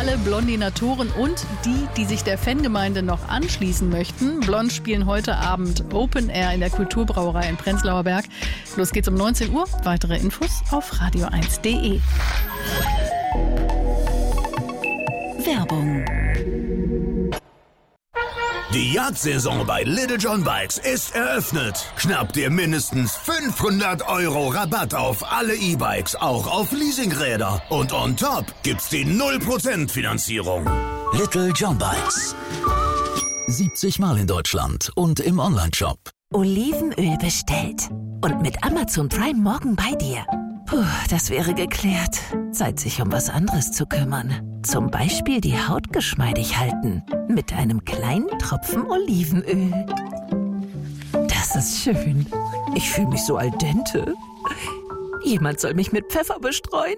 alle Blondinatoren und die sich der Fangemeinde noch anschließen möchten. Blond spielen heute Abend Open Air in der Kulturbrauerei in Prenzlauer Berg. Los geht's um 19 Uhr. Weitere Infos auf radio1.de. Werbung. Die Jagdsaison bei Little John Bikes ist eröffnet. Schnapp dir mindestens 500 € Rabatt auf alle E-Bikes, auch auf Leasingräder. Und on top gibt's die 0% Finanzierung. Little John Bikes. 70 Mal in Deutschland und im Onlineshop. Olivenöl bestellt. Und mit Amazon Prime morgen bei dir. Puh, das wäre geklärt. Zeit, sich um was anderes zu kümmern. Zum Beispiel die Haut geschmeidig halten. Mit einem kleinen Tropfen Olivenöl. Das ist schön. Ich fühle mich so al dente. Jemand soll mich mit Pfeffer bestreuen.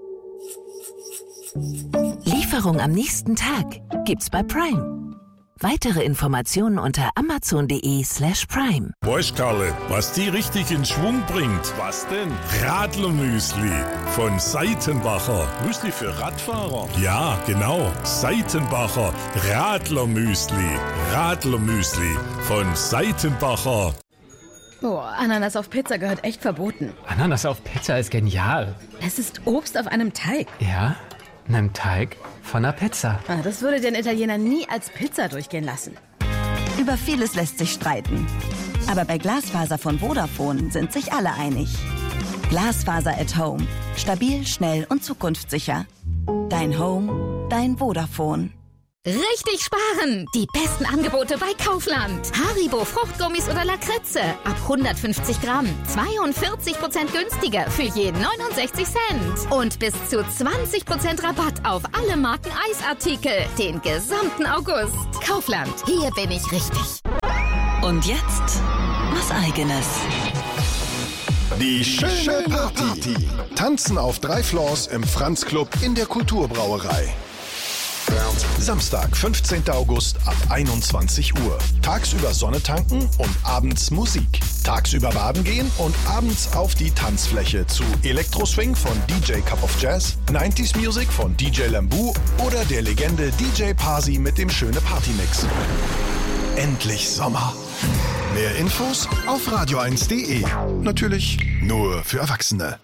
Lieferung am nächsten Tag gibt's bei Prime. Weitere Informationen unter amazon.de/prime. Weißt, Karle, was die richtig in Schwung bringt? Was denn? Radlermüsli von Seitenbacher. Müsli für Radfahrer? Ja, genau. Seitenbacher Radlermüsli. Radlermüsli von Seitenbacher. Boah, Ananas auf Pizza gehört echt verboten. Ananas auf Pizza ist genial. Es ist Obst auf einem Teig. Ja, einem Teig von einer Pizza. Das würde den Italiener nie als Pizza durchgehen lassen. Über vieles lässt sich streiten. Aber bei Glasfaser von Vodafone sind sich alle einig. Glasfaser at Home. Stabil, schnell und zukunftssicher. Dein Home, dein Vodafone. Richtig sparen! Die besten Angebote bei Kaufland. Haribo Fruchtgummis oder Lakritze. Ab 150 Gramm. 42% günstiger für je 69 Cent. Und bis zu 20% Rabatt auf alle Marken Eisartikel. Den gesamten August. Kaufland. Hier bin ich richtig. Und jetzt was Eigenes. Die schöne Party. Tanzen auf 3 Floors im Franz Club in der Kulturbrauerei. Samstag, 15. August ab 21 Uhr. Tagsüber Sonne tanken und abends Musik. Tagsüber baden gehen und abends auf die Tanzfläche zu Elektroswing von DJ Cup of Jazz, 90s Music von DJ Lambu oder der Legende DJ Parsi mit dem schöne Partymix. Endlich Sommer. Mehr Infos auf radio1.de. Natürlich nur für Erwachsene.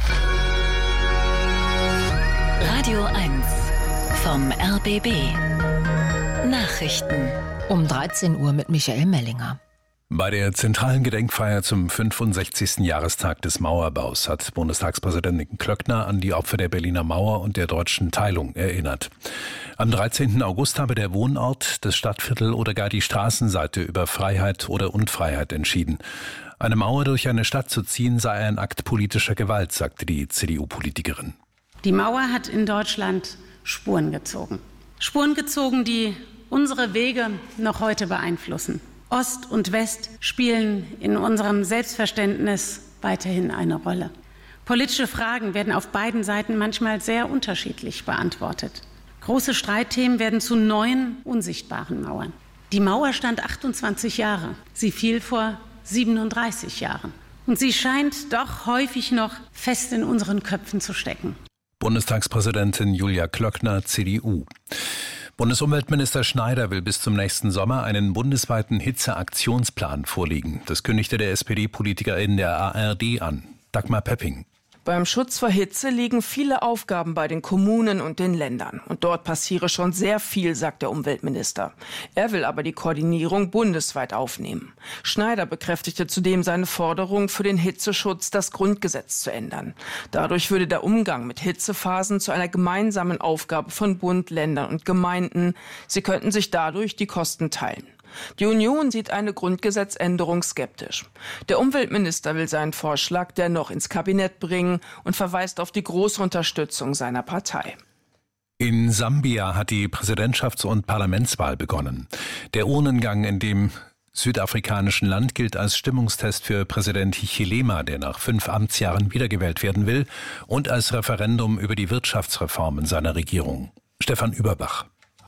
Radio 1 vom RBB. Nachrichten. Um 13 Uhr mit Michael Mellinger. Bei der zentralen Gedenkfeier zum 65. Jahrestag des Mauerbaus hat Bundestagspräsident Klöckner an die Opfer der Berliner Mauer und der deutschen Teilung erinnert. Am 13. August habe der Wohnort, das Stadtviertel oder gar die Straßenseite über Freiheit oder Unfreiheit entschieden. Eine Mauer durch eine Stadt zu ziehen sei ein Akt politischer Gewalt, sagte die CDU-Politikerin. Die Mauer hat in Deutschland Spuren gezogen. Spuren gezogen, die unsere Wege noch heute beeinflussen. Ost und West spielen in unserem Selbstverständnis weiterhin eine Rolle. Politische Fragen werden auf beiden Seiten manchmal sehr unterschiedlich beantwortet. Große Streitthemen werden zu neuen, unsichtbaren Mauern. Die Mauer stand 28 Jahre. Sie fiel vor 37 Jahren. Und sie scheint doch häufig noch fest in unseren Köpfen zu stecken. Bundestagspräsidentin Julia Klöckner, CDU. Bundesumweltminister Schneider will bis zum nächsten Sommer einen bundesweiten Hitzeaktionsplan vorlegen. Das kündigte der SPD-Politiker in der ARD an. Dagmar Pepping. Beim Schutz vor Hitze liegen viele Aufgaben bei den Kommunen und den Ländern. Und dort passiere schon sehr viel, sagt der Umweltminister. Er will aber die Koordinierung bundesweit aufnehmen. Schneider bekräftigte zudem seine Forderung, für den Hitzeschutz das Grundgesetz zu ändern. Dadurch würde der Umgang mit Hitzephasen zu einer gemeinsamen Aufgabe von Bund, Ländern und Gemeinden. Sie könnten sich dadurch die Kosten teilen. Die Union sieht eine Grundgesetzänderung skeptisch. Der Umweltminister will seinen Vorschlag dennoch ins Kabinett bringen und verweist auf die große Unterstützung seiner Partei. In Sambia hat die Präsidentschafts- und Parlamentswahl begonnen. Der Urnengang in dem südafrikanischen Land gilt als Stimmungstest für Präsident Hichilema, der nach 5 Amtsjahren wiedergewählt werden will, und als Referendum über die Wirtschaftsreformen seiner Regierung. Stefan Überbach.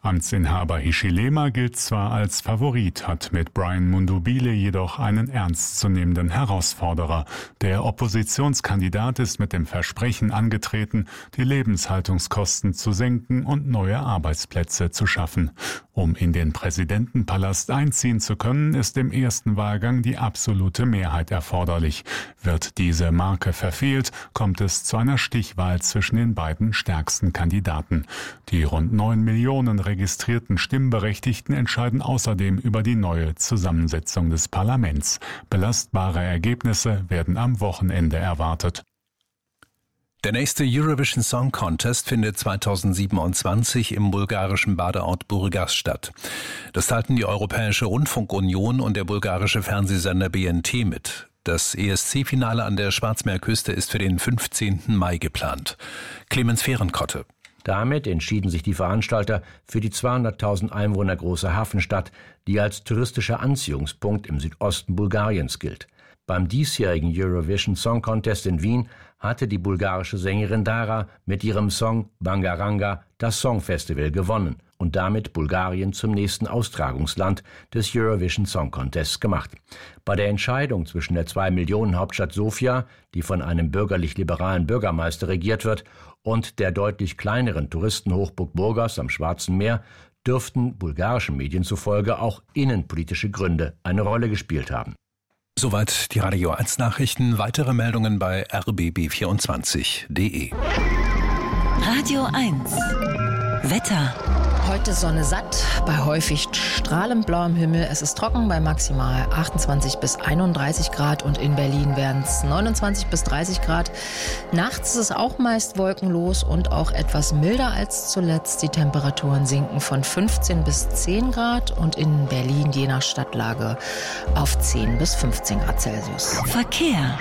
Amtsinhaber Hichilema gilt zwar als Favorit, hat mit Brian Mundubile jedoch einen ernstzunehmenden Herausforderer. Der Oppositionskandidat ist mit dem Versprechen angetreten, die Lebenshaltungskosten zu senken und neue Arbeitsplätze zu schaffen. Um in den Präsidentenpalast einziehen zu können, ist im ersten Wahlgang die absolute Mehrheit erforderlich. Wird diese Marke verfehlt, kommt es zu einer Stichwahl zwischen den beiden stärksten Kandidaten. Die rund 9 Millionen registrierten Stimmberechtigten entscheiden außerdem über die neue Zusammensetzung des Parlaments. Belastbare Ergebnisse werden am Wochenende erwartet. Der nächste Eurovision Song Contest findet 2027 im bulgarischen Badeort Burgas statt. Das teilten die Europäische Rundfunkunion und der bulgarische Fernsehsender BNT mit. Das ESC-Finale an der Schwarzmeerküste ist für den 15. Mai geplant. Clemens Fehrenkotte. Damit entschieden sich die Veranstalter für die 200.000 Einwohner große Hafenstadt, die als touristischer Anziehungspunkt im Südosten Bulgariens gilt. Beim diesjährigen Eurovision Song Contest in Wien hatte die bulgarische Sängerin Dara mit ihrem Song Bangaranga das Songfestival gewonnen und damit Bulgarien zum nächsten Austragungsland des Eurovision Song Contests gemacht. Bei der Entscheidung zwischen der 2-Millionen-Hauptstadt Sofia, die von einem bürgerlich-liberalen Bürgermeister regiert wird, und der deutlich kleineren Touristenhochburg Burgas am Schwarzen Meer dürften bulgarischen Medien zufolge auch innenpolitische Gründe eine Rolle gespielt haben. Soweit die Radio 1 Nachrichten. Weitere Meldungen bei rbb24.de. Radio 1 Wetter. Heute Sonne satt, bei häufig strahlend blauem Himmel. Es ist trocken bei maximal 28 bis 31 Grad und in Berlin werden es 29 bis 30 Grad. Nachts ist es auch meist wolkenlos und auch etwas milder als zuletzt. Die Temperaturen sinken von 15 bis 10 Grad und in Berlin je nach Stadtlage auf 10 bis 15 Grad Celsius. Verkehr.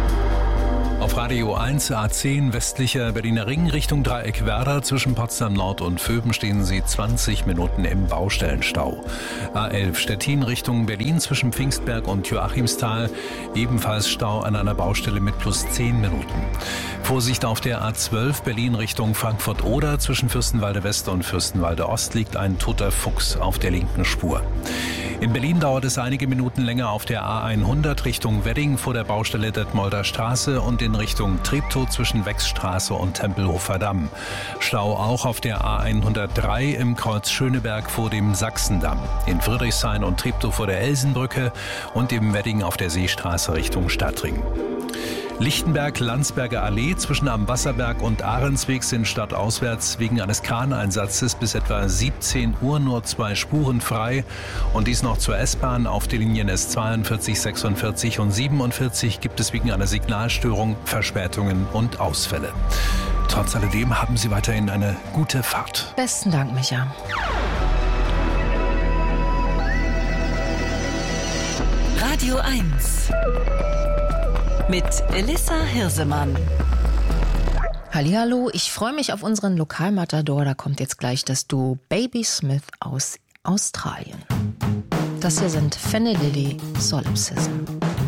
Auf Radio 1 A10 westlicher Berliner Ring Richtung Dreieck Werder zwischen Potsdam Nord und Vöben stehen Sie 20 Minuten im Baustellenstau. A11 Stettin Richtung Berlin zwischen Pfingstberg und Joachimsthal ebenfalls Stau an einer Baustelle mit plus 10 Minuten. Vorsicht auf der A12 Berlin Richtung Frankfurt-Oder zwischen Fürstenwalde West und Fürstenwalde Ost liegt ein toter Fuchs auf der linken Spur. In Berlin dauert es einige Minuten länger auf der A100 Richtung Wedding vor der Baustelle Detmolder Straße und in Richtung Treptow zwischen Wechsstraße und Tempelhofer Damm. Stau auch auf der A103 im Kreuz Schöneberg vor dem Sachsendamm. In Friedrichshain und Treptow vor der Elsenbrücke und im Wedding auf der Seestraße Richtung Stadtring. Lichtenberg-Landsberger Allee zwischen am Wasserberg und Ahrensweg sind stadtauswärts wegen eines Kraneinsatzes bis etwa 17 Uhr nur 2 Spuren frei. Und dies noch zur S-Bahn. Auf den Linien S42, 46 und 47 gibt es wegen einer Signalstörung Verspätungen und Ausfälle. Trotz alledem haben Sie weiterhin eine gute Fahrt. Besten Dank, Micha. Radio 1 mit Elissa Hirsemann. Hallihallo, ich freue mich auf unseren Lokalmatador. Da kommt jetzt gleich das Duo Baby Smith aus Australien. Das hier sind Fenelili Solipsism.